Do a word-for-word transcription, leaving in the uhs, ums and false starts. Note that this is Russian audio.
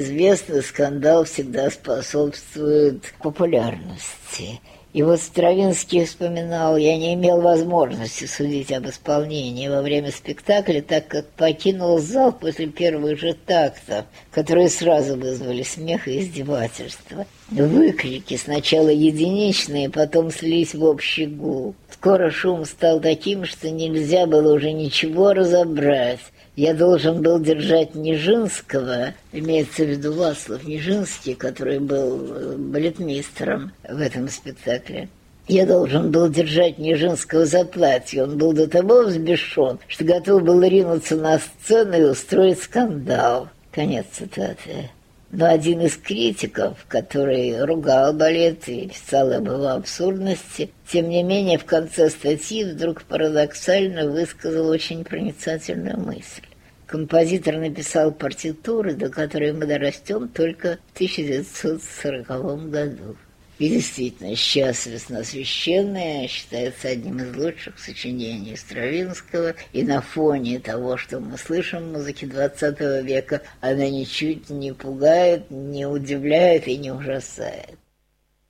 Известный скандал всегда способствует популярности. И вот Стравинский вспоминал: я не имел возможности судить об исполнении во время спектакля, так как покинул зал после первых же тактов, которые сразу вызвали смех и издевательство. Выкрики, сначала единичные, потом слились в общий гул. Скоро шум стал таким, что нельзя было уже ничего разобрать. Я должен был держать Нижинского, имеется в виду Вацлав Нижинский, который был балетмейстером в этом спектакле. Я должен был держать Нижинского за платье. Он был до того взбешен, что готов был ринуться на сцену и устроить скандал. Конец цитаты. Но один из критиков, который ругал балет и писал об его абсурдности, тем не менее в конце статьи вдруг парадоксально высказал очень проницательную мысль. Композитор написал партитуры, до которой мы дорастем только в тысяча девятьсот сороковом году. И действительно, «Сейчас весна священная» считается одним из лучших сочинений Стравинского, и на фоне того, что мы слышим в музыке двадцатого века, она ничуть не пугает, не удивляет и не ужасает.